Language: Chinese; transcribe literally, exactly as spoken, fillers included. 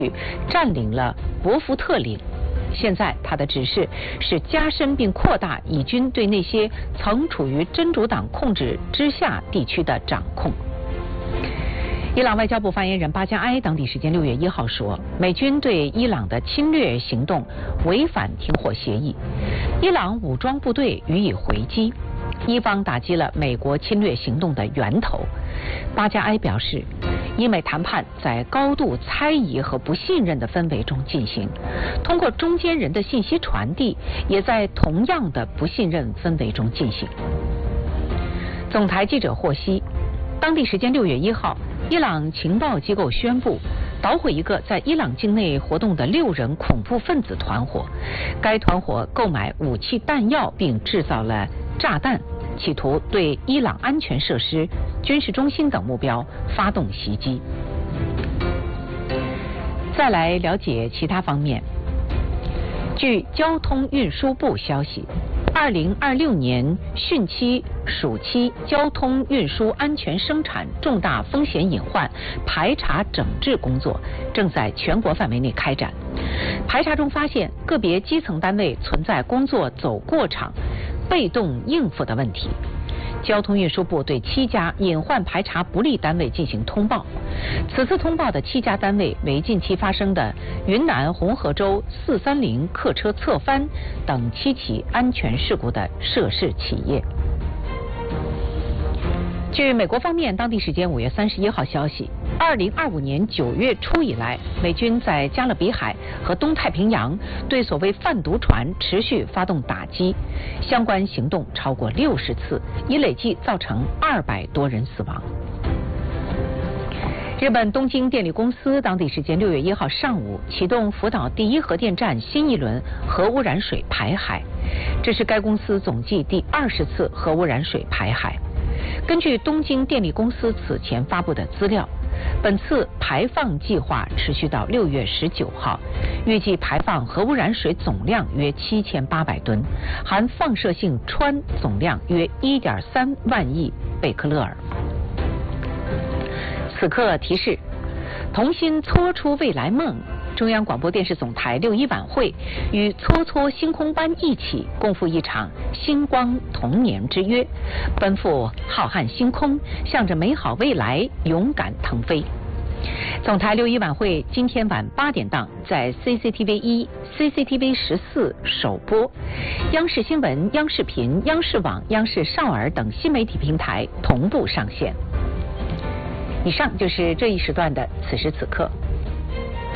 占领了博福特岭。现在他的指示是加深并扩大以军对那些曾处于真主党控制之下地区的掌控。伊朗外交部发言人巴加埃当地时间六月一号说，美军对伊朗的侵略行动违反停火协议，伊朗武装部队予以回击，伊方打击了美国侵略行动的源头。巴加埃表示，伊美谈判在高度猜疑和不信任的氛围中进行，通过中间人的信息传递，也在同样的不信任氛围中进行。总台记者获悉，当地时间六月一号，伊朗情报机构宣布捣毁一个在伊朗境内活动的六人恐怖分子团伙，该团伙购买武器弹药并制造了炸弹，企图对伊朗安全设施、军事中心等目标发动袭击。再来了解其他方面。据交通运输部消息，二零二六年汛期、暑期交通运输安全生产重大风险隐患排查整治工作正在全国范围内开展。排查中发现，个别基层单位存在工作走过场、被动应付的问题。交通运输部对七家隐患排查不力单位进行通报。此次通报的七家单位为近期发生的云南红河州四三零客车侧翻等七起安全事故的涉事企业。据美国方面当地时间五月三十一号消息，二零二五年九月初以来，美军在加勒比海和东太平洋对所谓贩毒船持续发动打击，相关行动超过六十次，已累计造成二百多人死亡。日本东京电力公司当地时间六月一号上午启动福岛第一核电站新一轮核污染水排海，这是该公司总计第二十次核污染水排海。根据东京电力公司此前发布的资料，本次排放计划持续到六月十九号，预计排放核污染水总量约七千八百吨，含放射性氚总量约一点三万亿贝克勒尔。此刻提示：同心搓出未来梦。中央广播电视总台六一晚会与搓搓星空班一起共赴一场星光童年之约，奔赴浩瀚星空，向着美好未来勇敢腾飞。总台六一晚会今天晚八点档在 C C T V 一、C C T V 十四首播，央视新闻、央视频、央视网、央视少儿等新媒体平台同步上线。以上就是这一时段的此时此刻。